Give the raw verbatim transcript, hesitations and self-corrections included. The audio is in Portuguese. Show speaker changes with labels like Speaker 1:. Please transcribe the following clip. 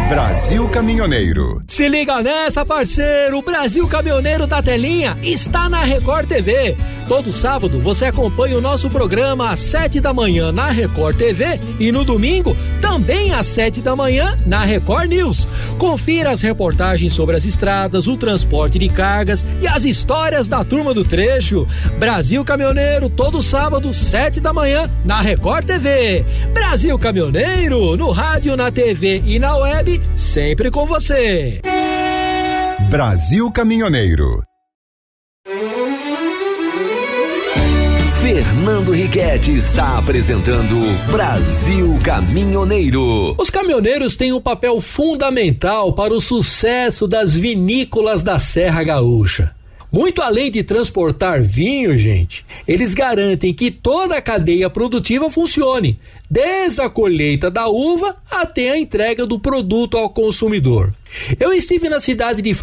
Speaker 1: Brasil Caminhoneiro.
Speaker 2: Se liga nessa, parceiro, o Brasil Caminhoneiro da Telinha está na Record T V. Todo sábado você acompanha o nosso programa às sete da manhã na Record T V e no domingo também às sete da manhã na Record News. Confira as reportagens sobre as estradas, o transporte de cargas e as histórias da turma do trecho. Brasil Caminhoneiro, todo sábado, sete da manhã na Record T V. Brasil Caminhoneiro, no rádio, na T V e na web, sempre com você.
Speaker 1: Brasil Caminhoneiro.
Speaker 3: Fernando Riquetti está apresentando Brasil Caminhoneiro.
Speaker 2: Os caminhoneiros têm um papel fundamental para o sucesso das vinícolas da Serra Gaúcha. Muito além de transportar vinho, gente, eles garantem que toda a cadeia produtiva funcione, desde a colheita da uva até a entrega do produto ao consumidor. Eu estive na cidade de